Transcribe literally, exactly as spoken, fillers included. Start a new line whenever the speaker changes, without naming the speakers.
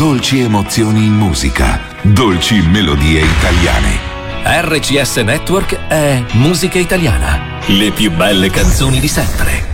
dolci emozioni in musica, dolci melodie italiane.
R C S Network è musica italiana. Le più belle canzoni di sempre.